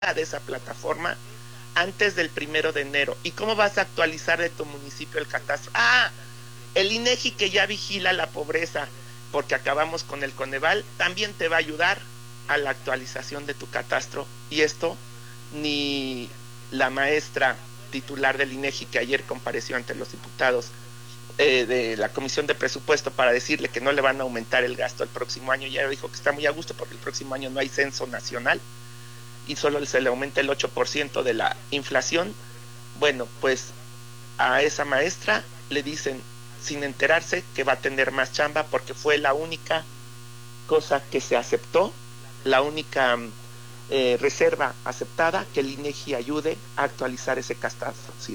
de esa plataforma antes del 1 de enero. ¿Y cómo vas a actualizar de tu municipio el catastro? El INEGI, que ya vigila la pobreza, porque acabamos con el Coneval, también te va a ayudar a la actualización de tu catastro. Y esto ni la maestra titular del INEGI, que ayer compareció ante los diputados de la Comisión de Presupuesto para decirle que no le van a aumentar el gasto el próximo año, ya dijo que está muy a gusto porque el próximo año no hay censo nacional y solo se le aumenta el 8% de la inflación. Bueno, pues a esa maestra le dicen, sin enterarse, que va a tener más chamba porque fue la única cosa que se aceptó, la única reserva aceptada, que el INEGI ayude a actualizar ese catastro. Sí.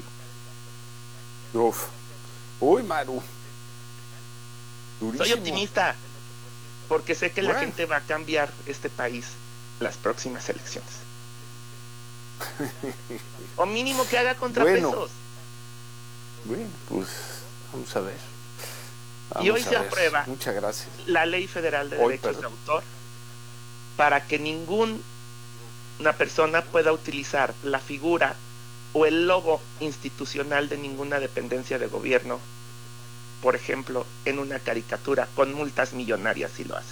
Uy, Maru. Durísimo. Soy optimista porque sé que la gente va a cambiar este país las próximas elecciones. O mínimo que haga contrapesos. Bueno, pues vamos a ver. Y hoy se aprueba, muchas gracias, la Ley Federal de Derechos de Autor para que ninguna persona pueda utilizar la figura o el logo institucional de ninguna dependencia de gobierno, por ejemplo, en una caricatura, con multas millonarias si lo haces.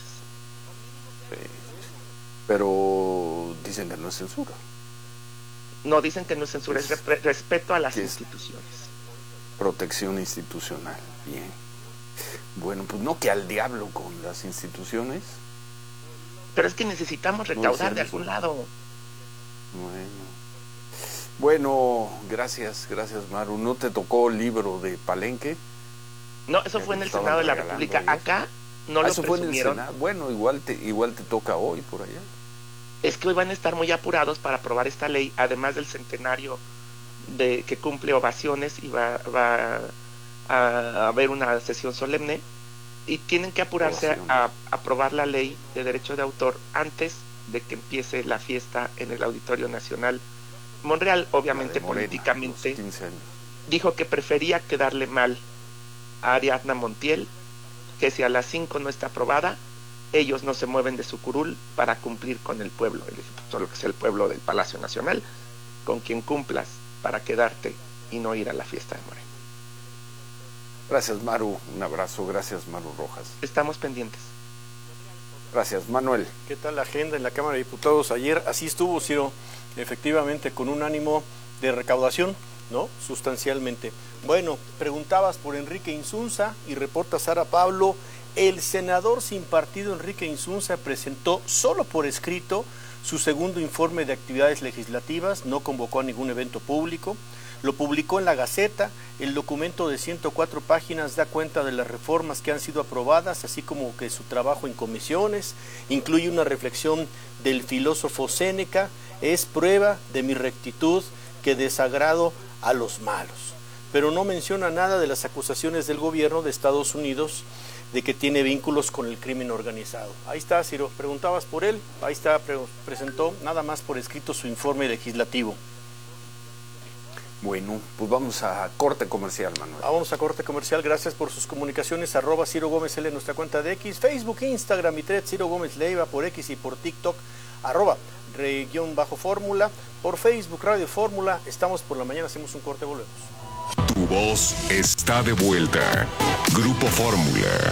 Pero dicen que no es censura. No, dicen que no es censura, es respeto a las instituciones. Protección institucional, bien. Bueno, pues no que al diablo con las instituciones. Pero es que necesitamos recaudar de algún lado. Bueno, gracias Maru. ¿No te tocó el libro de Palenque? No, eso fue en el Senado de la República. Acá no lo presumieron. Fue en el Senado. Bueno, igual te toca hoy por allá. Es que hoy van a estar muy apurados para aprobar esta ley, además del centenario de que cumple ovaciones, y va a haber una sesión solemne, y tienen que apurarse a aprobar la ley de derecho de autor antes de que empiece la fiesta en el Auditorio Nacional. Monreal, obviamente, Morena, políticamente, dijo que prefería quedarle mal a Ariadna Montiel, que si a las 5 no está aprobada, ellos no se mueven de su curul para cumplir con el pueblo, solo que es el pueblo del Palacio Nacional, con quien cumplas para quedarte y no ir a la fiesta de Morena. Gracias, Maru, un abrazo. Gracias, Maru Rojas. Estamos pendientes. Gracias, Manuel. ¿Qué tal la agenda en la Cámara de Diputados ayer? Así estuvo, Ciro, efectivamente, con un ánimo de recaudación, ¿no? Sustancialmente. Bueno, preguntabas por Enrique Insunza y reporta Sara Pablo. El senador sin partido Enrique Insunza presentó solo por escrito su segundo informe de actividades legislativas, no convocó a ningún evento público, lo publicó en la Gaceta. El documento de 104 páginas da cuenta de las reformas que han sido aprobadas, así como que su trabajo en comisiones, incluye una reflexión del filósofo Séneca: es prueba de mi rectitud que desagrado a los malos. Pero no menciona nada de las acusaciones del gobierno de Estados Unidos de que tiene vínculos con el crimen organizado. Ahí está, Ciro, preguntabas por él, ahí está, presentó nada más por escrito su informe legislativo. Bueno, pues vamos a corte comercial, Manuel. Vamos a corte comercial, gracias por sus comunicaciones, @Ciro Gómez L en nuestra cuenta de X, Facebook, Instagram y Thread, Ciro Gómez Leiva por X y por TikTok, @_Fórmula, por Facebook, Radio Fórmula. Estamos por la mañana, hacemos un corte, volvemos. Tu voz está de vuelta. Grupo Fórmula.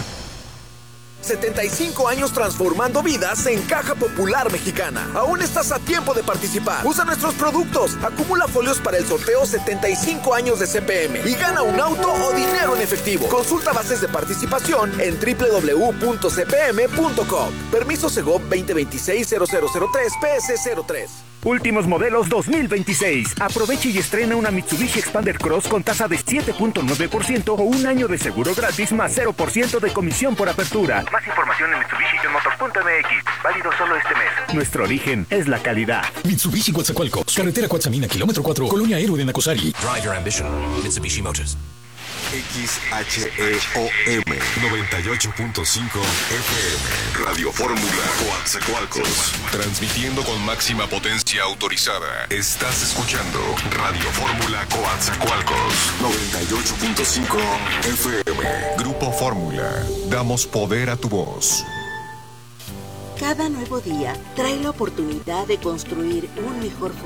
75 años transformando vidas en Caja Popular Mexicana. Aún estás a tiempo de participar. Usa nuestros productos. Acumula folios para el sorteo 75 años de CPM y gana un auto o dinero en efectivo. Consulta bases de participación en www.cpm.com. Permiso Segov 2026-0003 PS03. Últimos modelos 2026. Aproveche y estrena una Mitsubishi Expander Cross con tasa de 7.9% o un año de seguro gratis más 0% de comisión por apertura. Más información en MitsubishiMotors.mx. Válido solo este mes. Nuestro origen es la calidad. Mitsubishi Coatzacoalcos, carretera Coatzamina, kilómetro 4, Colonia Héroe de Nacosari. Drive your ambition. Mitsubishi Motors. XHEOM 98.5 FM. Radio Fórmula Coatzacoalcos. Transmitiendo con máxima potencia autorizada. Estás escuchando Radio Fórmula Coatzacoalcos 98.5 FM. Grupo Fórmula. Damos poder a tu voz. Cada nuevo día trae la oportunidad de construir un mejor futuro.